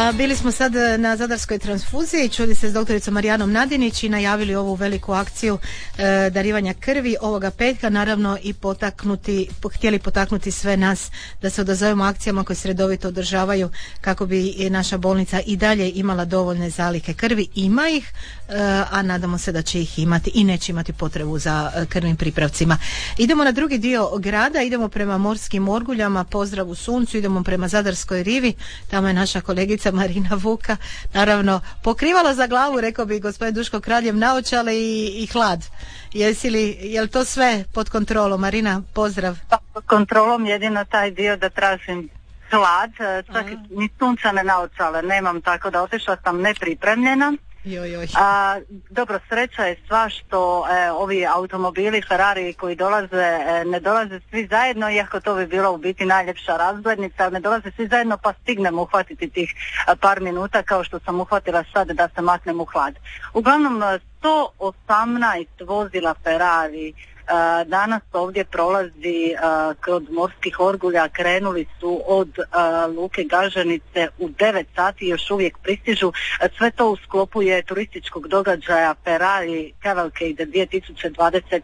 Bili smo sad na Zadarskoj transfuziji, čuli se s doktoricom Marijanom Nadinić i najavili ovu veliku akciju darivanja krvi ovoga petka, naravno i htjeli potaknuti sve nas da se odazovemo akcijama koje se redovito održavaju kako bi naša bolnica i dalje imala dovoljne zalihe krvi. Ima ih, a nadamo se da će ih imati i neće imati potrebu za krvnim pripravcima. Idemo na drugi dio grada, idemo prema Morskim Orguljama, pozdrav u suncu, idemo prema Zadarskoj rivi, tamo je naša kolegica Marina Vuka, naravno pokrivala za glavu, rekao bi gospodin Duško Kraljev, naočale i hlad. Je li to sve pod kontrolom? Marina, pozdrav. Pod kontrolom jedino taj dio da tražim hlad, čak ni sunčane naočale nemam, tako da otišla sam nepripremljena. Dobro, sreća je sva što ovi automobili Ferrari koji dolaze, ne dolaze svi zajedno, iako to bi bilo u biti najljepša razglednica, ne dolaze svi zajedno pa stignem uhvatiti tih par minuta kao što sam uhvatila sad da se maknem u hlad. Uglavnom 118 vozila Ferrari danas ovdje prolazi kod Morskih Orgulja, krenuli su od Luke Gaženice u 9 sati, još uvijek pristižu. Sve to u sklopu je turističkog događaja Ferrari Cavalcade 2026.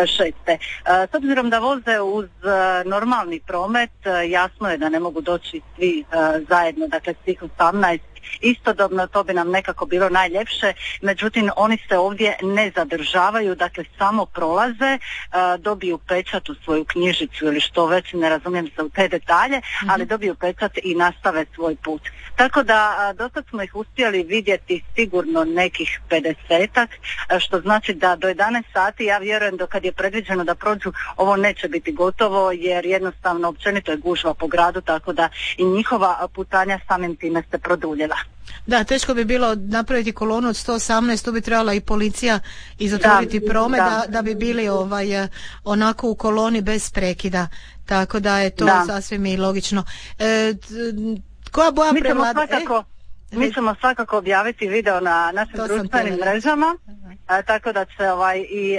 S obzirom da voze uz normalni promet, jasno je da ne mogu doći svi zajedno, dakle svih 18 istodobno, to bi nam nekako bilo najljepše, međutim oni se ovdje ne zadržavaju, dakle samo prolaze, dobiju pečat u svoju knjižicu ili što već, ne razumijem se u te detalje, ali dobiju pečat i nastave svoj put. Tako da dosad smo ih uspjeli vidjeti sigurno nekih 50-ak, što znači da do 11 sati, ja vjerujem do kad je predviđeno da prođu, ovo neće biti gotovo, jer jednostavno općenito je gužva po gradu, tako da i njihova putanja samim time se produljila. Da, teško bi bilo napraviti kolonu od 118, tu bi trebala i policija izotvoriti promet da bi bili onako u koloni bez prekida, tako da je to sasvim i logično. Koja boja prevlada? Mi ćemo svakako objaviti video na našim društvenim mrežama, tako da će i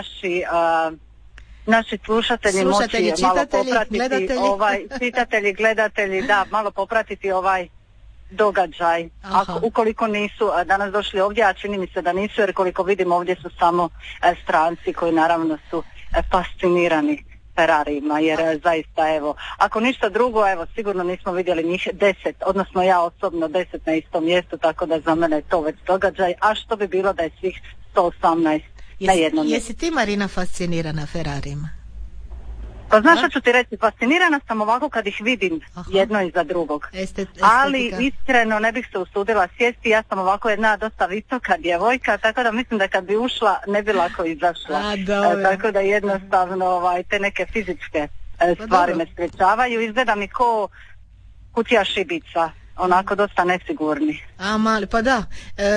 naši slušatelji moći malo popratiti, čitatelji, gledatelji, malo popratiti događaj. Ukoliko nisu danas došli ovdje, a čini mi se da nisu, jer koliko vidim ovdje su samo stranci koji naravno su fascinirani Ferrarijima, jer zaista ako ništa drugo, sigurno nismo vidjeli njih 10, odnosno ja osobno 10 na istom mjestu, tako da za mene je to već događaj, a što bi bilo da je svih 118 na jednom mjestu. Jesi ti, Marina, fascinirana Ferrarijima? Pa znaš što ću ti reći, fascinirana sam ovako kad ih vidim jedno iza drugog, ali iskreno ne bih se usudila sjesti, ja sam ovako jedna dosta visoka djevojka, tako da mislim da kad bi ušla ne bi lako izašla, tako da jednostavno te neke fizičke stvari me sprečavaju, izgleda mi ko kutija šibica, onako dosta nesigurni. A mali, pa da,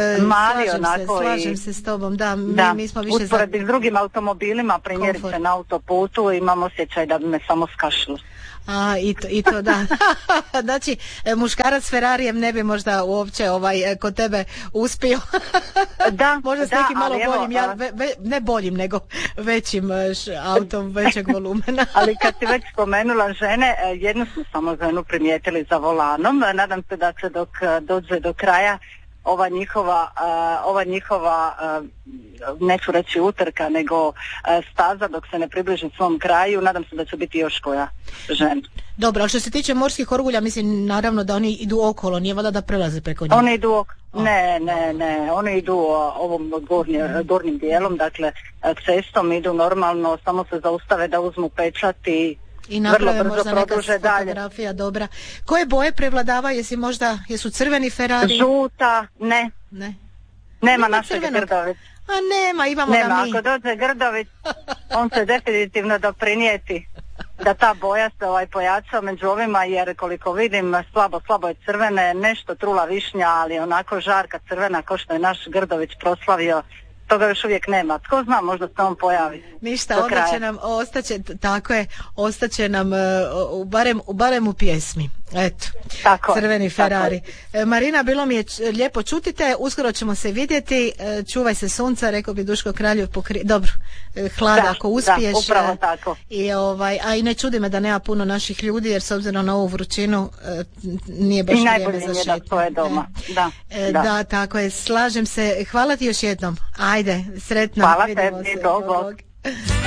slažem se s tobom, mi smo više usporedbi s drugim automobilima, primjerice na autoputu, imam osjećaj da bi me samo skašilo. I to da. Znači, muškarac s Ferrarijem ne bi možda uopće kod tebe uspio. Možda s nekim malo boljim, ne boljim, nego većim autom, većeg volumena. Ali kad si već spomenula žene, jednu smo samo ženu primijetili za volanom. Nadam se da će dok dođe do kraja ova njihova neću reći utrka, nego staza, dok se ne približi svom kraju, nadam se da će biti još koja žena. Dobro, ali što se tiče Morskih Orgulja, mislim naravno da oni idu okolo, nije valjda da prelaze preko njih. Oni idu Ne, oni idu ovom gornjim dijelom, dakle cestom idu normalno, samo se zaustave da uzmu pečat i naprave možda neka fotografija dobra. Koje boje prevladavaju? Jesu crveni Ferrari? Žuta, ne. Nema našeg Grdović. Imamo ga mi. Ako dođe Grdović, on se definitivno doprinijeti da ta boja se pojača među ovima, jer koliko vidim slabo je crvene, nešto trula višnja, ali onako žarka crvena ko što je naš Grdović proslavio, toga još uvijek nema. Tko zna, možda se on pojavi. Ništa, onda će nam, ostaće nam barem u pjesmi. Eto, tako, crveni Ferrari. Marina, bilo mi je lijepo čuti te, uskoro ćemo se vidjeti, čuvaj se sunca, rekao bi Duško Kraljev, dobro, hlada ako uspiješ. Da, upravo tako. A i ne čudi me da nema puno naših ljudi, jer s obzirom na ovu vrućinu nije baš vrijeme za šetnje. To je doma. Da, tako je, slažem se. Hvala ti još jednom. Ajde, sretno. Hvala tebi, Bog.